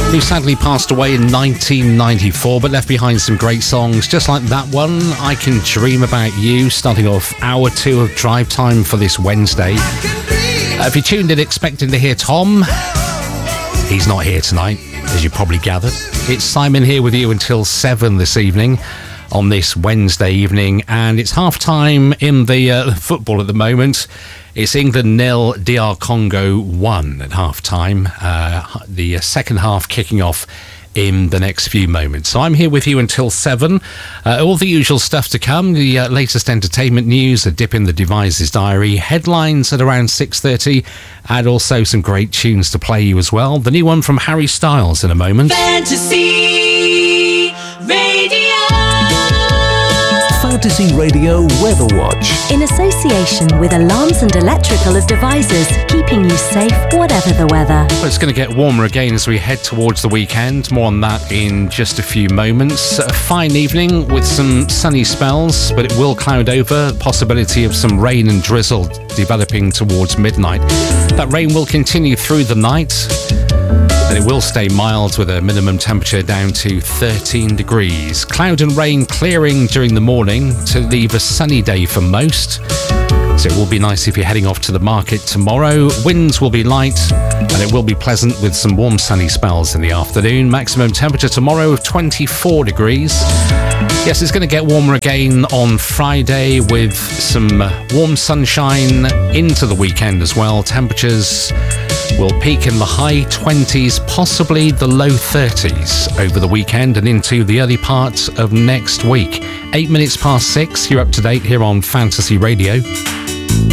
who sadly passed away in 1994 but left behind some great songs just like that one, I Can Dream About You, starting off hour 2 of drive time for this Wednesday. If you tuned in expecting to hear Tom, he's not here tonight, as you probably gathered. It's Simon here with you until 7 this evening on this Wednesday evening, and it's half-time in the football at the moment. It's England 0, DR Congo 1 at half-time. The second half kicking off in the next few moments. So I'm here with you until 7. All the usual stuff to come, the latest entertainment news, a dip in the Devices diary, headlines at around 6:30, and also some great tunes to play you as well. The new one from Harry Styles in a moment. Fantasy Radio. Fantasy Radio Weather Watch. In association with Alarms and Electrical as Devices, keeping you safe whatever the weather. Well, it's going to get warmer again as we head towards the weekend. More on that in just a few moments. A fine evening with some sunny spells, but it will cloud over. Possibility of some rain and drizzle developing towards midnight. That rain will continue through the night, and it will stay mild with a minimum temperature down to 13 degrees. Cloud and rain clearing during the morning to leave a sunny day for most. So it will be nice if you're heading off to the market tomorrow. Winds will be light and it will be pleasant with some warm sunny spells in the afternoon. Maximum temperature tomorrow of 24 degrees. Yes, it's going to get warmer again on Friday with some warm sunshine into the weekend as well. Temperatures will peak in the high 20s, possibly the low 30s over the weekend and into the early part of next week. 8 minutes past 6, you're up to date here on Fantasy Radio.